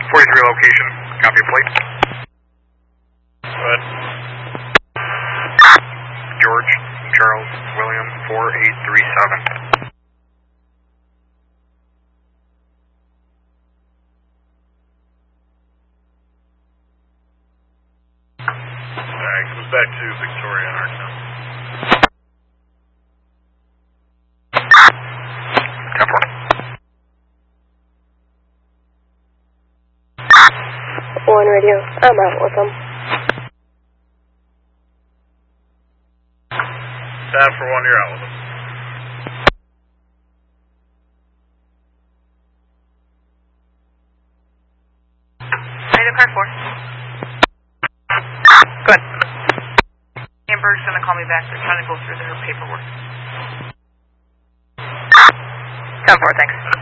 43 location, copy plate. Good. George, Charles, William, 4837. Alright, goes back to Victoria and our town. 1 radio, I'm out with them. Tab for 1, you're out with them. Radio car 4. Good. Amber's going to call me back. They're trying to go through their paperwork. 10-4, thanks.